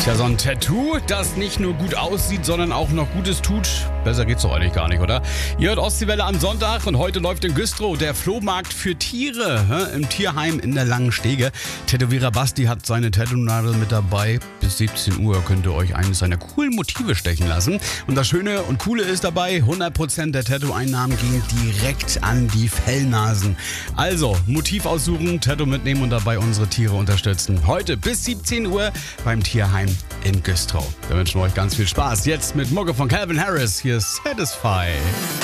Tja, so ein Tattoo, das nicht nur gut aussieht, sondern auch noch Gutes tut. Besser geht's doch eigentlich gar nicht, oder? Ihr hört Ostseewelle am Sonntag und heute läuft in Güstrow der Flohmarkt für Tiere im Tierheim in der Langen Stege. Tätowierer Basti hat seine Tattoo-Nadel mit dabei. Bis 17 Uhr könnt ihr euch eines seiner coolen Motive stechen lassen. Und das Schöne und Coole ist dabei, 100% der Tattoo-Einnahmen gehen direkt an die Fellnasen. Also, Motiv aussuchen, Tattoo mitnehmen und dabei unsere Tiere unterstützen. Heute bis 17 Uhr beim Tierheim in Güstrow. Wir wünschen euch ganz viel Spaß. Jetzt mit Mucke von Calvin Harris. Hier ist Satisfy.